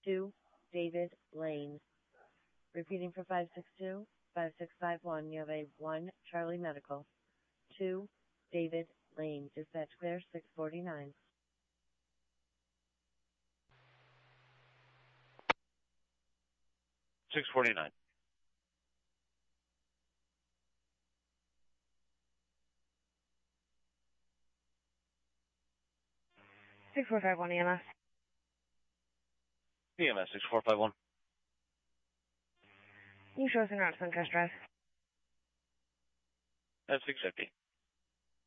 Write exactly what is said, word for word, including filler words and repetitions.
two, David Lane. Repeating for five six two, five six five one, you have a one, Charlie Medical. two, David Lane. Dispatch clear, six forty-nine. six forty-nine. six four five one E M S. E M S six four five one. Can you show us en route to Suncrest Drive? That's six fifty.